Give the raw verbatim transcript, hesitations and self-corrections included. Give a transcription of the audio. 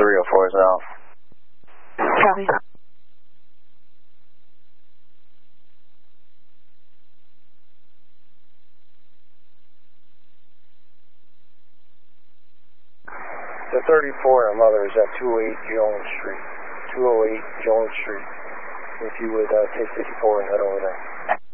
three oh four is off. Copy. The thirty-four and mother is at two oh eight Jones Street. two oh eight Jones Street. If you would uh, take fifty-four and head over there.